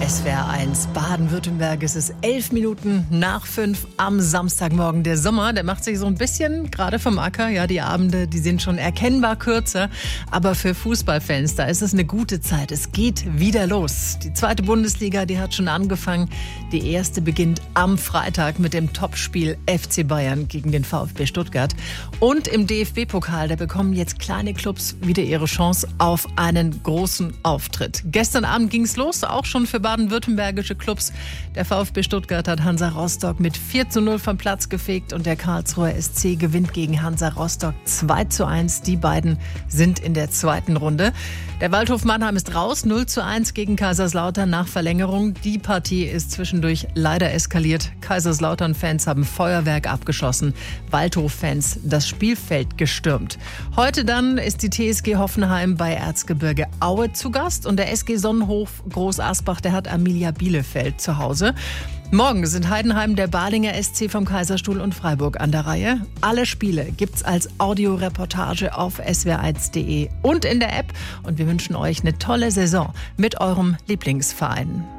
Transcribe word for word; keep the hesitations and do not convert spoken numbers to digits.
S W R eins Baden-Württemberg. Es ist elf Minuten nach fünf am Samstagmorgen. Der Sommer, der macht sich so ein bisschen gerade vom Acker. Ja, die Abende, die sind schon erkennbar kürzer. Aber für Fußballfans, da ist es eine gute Zeit. Es geht wieder los. Die zweite Bundesliga, die hat schon angefangen. Die erste beginnt am Freitag mit dem Topspiel F C Bayern gegen den VfB Stuttgart. Und im D F B-Pokal, da bekommen jetzt kleine Clubs wieder ihre Chance auf einen großen Auftritt. Gestern Abend ging es los, auch schon für baden-württembergische Clubs. Der VfB Stuttgart hat Hansa Rostock mit vier zu null vom Platz gefegt und der Karlsruher S C gewinnt gegen Hansa Rostock zwei zu eins. Die beiden sind in der zweiten Runde. Der Waldhof Mannheim ist raus, null zu eins gegen Kaiserslautern nach Verlängerung. Die Partie ist zwischendurch leider eskaliert. Kaiserslautern-Fans haben Feuerwerk abgeschossen, Waldhof-Fans das Spielfeld gestürmt. Heute dann ist die T S G Hoffenheim bei Erzgebirge Aue zu Gast und der S G Sonnenhof Groß Asbach, der hat Arminia Bielefeld zu Hause. Morgen sind Heidenheim, der Balinger S C vom Kaiserstuhl und Freiburg an der Reihe. Alle Spiele gibt's als Audioreportage auf S W R eins punkt de und in der App. Und wir wünschen euch eine tolle Saison mit eurem Lieblingsverein.